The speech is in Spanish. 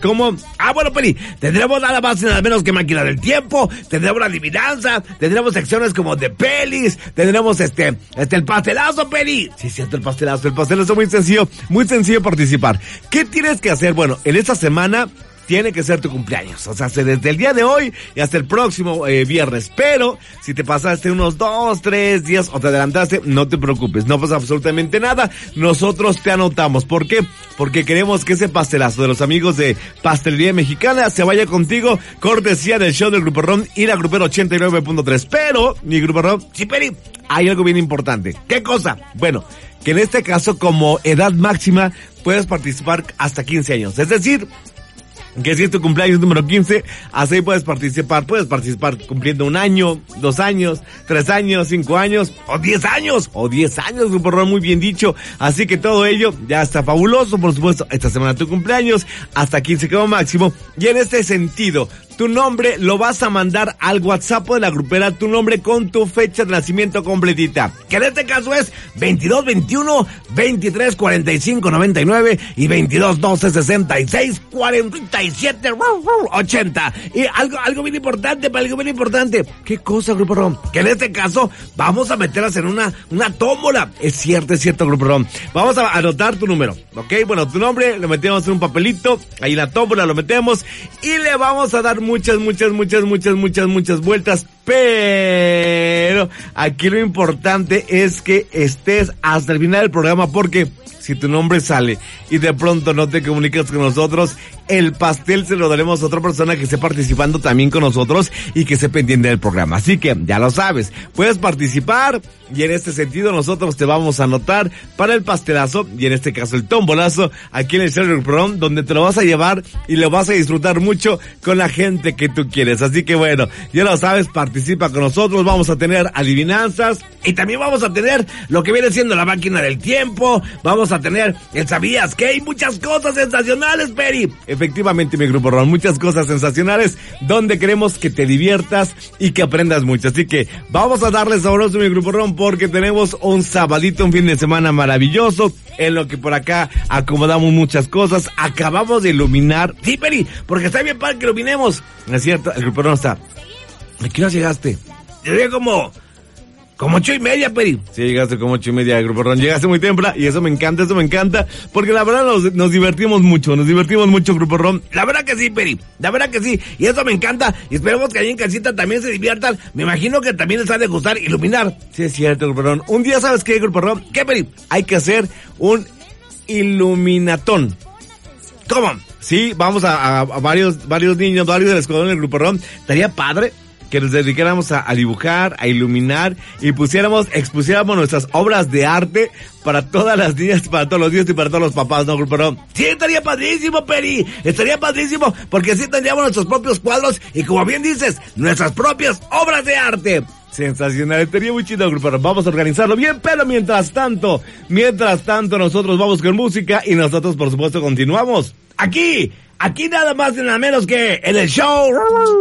como... bueno, Peri, tendremos nada más y nada menos que Máquina del Tiempo, tendremos la adivinanza, tendremos secciones como de pelis, tendremos el pastelazo, Peri. Sí, es cierto, el pastelazo muy sencillo participar. ¿Qué tienes que hacer? Bueno, en esta semana tiene que ser tu cumpleaños, o sea, desde el día de hoy y hasta el próximo viernes, pero si te pasaste unos 2, 3 días o te adelantaste, no te preocupes, no pasa absolutamente nada, nosotros te anotamos. ¿Por qué? Porque queremos que ese pastelazo de los amigos de Pastelería Mexicana se vaya contigo, cortesía del show del Grupo Ron y la Grupera 89.3, pero, mi Grupo Ron, sí, Peri, hay algo bien importante. ¿Qué cosa? Bueno, que en este caso como edad máxima puedes participar hasta 15 años, es decir, que si es tu cumpleaños número 15, así puedes participar cumpliendo 1 año, 2 años, 3 años, 5 años, o 10 años, Grupo Ron, muy bien dicho. Así que todo ello ya está fabuloso, por supuesto, esta semana tu cumpleaños, hasta 15 como máximo, y en este sentido, tu nombre lo vas a mandar al WhatsApp de la grupera, tu nombre con tu fecha de nacimiento completita, que en este caso es 22 21 23 45 99 y 22 12 66 47 80. Y algo bien importante, ¿qué cosa, Grupo Ron? Que en este caso vamos a meterlas en una tómbola. Es cierto, Grupo Ron. Vamos a anotar tu número, ¿ok? Bueno, tu nombre lo metemos en un papelito, ahí en la tómbola lo metemos y le vamos a dar muchas vueltas, pero aquí lo importante es que estés hasta el final del programa, porque si tu nombre sale y de pronto no te comunicas con nosotros, el pastel se lo daremos a otra persona que esté participando también con nosotros y que esté pendiente del programa. Así que ya lo sabes, puedes participar y en este sentido nosotros te vamos a anotar para el pastelazo y en este caso el tombolazo aquí en el show del Grupo Ron, donde te lo vas a llevar y lo vas a disfrutar mucho con la gente que tú quieres. Así que bueno, ya lo sabes, participa con nosotros, vamos a tener adivinanzas y también vamos a tener lo que viene siendo la máquina del tiempo, vamos a tener el ¿sabías que? Hay muchas cosas sensacionales, Peri. Efectivamente, mi Grupo Ron, muchas cosas sensacionales donde queremos que te diviertas y que aprendas mucho. Así que vamos a darle sabroso, mi Grupo Ron, porque tenemos un sabadito, un fin de semana maravilloso, en lo que por acá acomodamos muchas cosas. Acabamos de iluminar. Sí, Peri, porque está bien para que iluminemos. ¿No es cierto? El Grupo Ron está. ¿A qué hora llegaste? Llegué como 8:30, Peri. Sí, llegaste como 8:30 de Grupo Ron. Llegaste muy temprano y eso me encanta, porque la verdad nos divertimos mucho, Grupo Ron. La verdad que sí, Peri, la verdad que sí. Y eso me encanta y esperemos que ahí en casita también se diviertan. Me imagino que también les ha de gustar iluminar. Sí, es cierto, Grupo Ron. Un día, ¿sabes qué, Grupo Ron? ¿Qué, Peri? Hay que hacer un iluminatón. ¿Cómo? Sí, vamos a varios niños, varios del escuadrón del Grupo Ron. Estaría padre que nos dedicáramos a dibujar, a iluminar y expusiéramos nuestras obras de arte para todas las niñas, para todos los niños y para todos los papás, ¿no, Grupo Ron? Sí, estaría padrísimo, Peri, estaría padrísimo, porque así tendríamos nuestros propios cuadros y, como bien dices, nuestras propias obras de arte. Sensacional, estaría muy chido, Grupo Ron. Vamos a organizarlo bien, pero mientras tanto, nosotros vamos con música y nosotros, por supuesto, continuamos aquí nada más y nada menos que en el show